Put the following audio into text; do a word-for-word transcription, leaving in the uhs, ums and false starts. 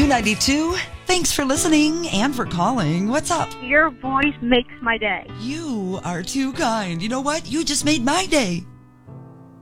ninety-two. Thanks for listening and for calling. What's up? Your voice makes my day. You are too kind. You know what? You just made my day.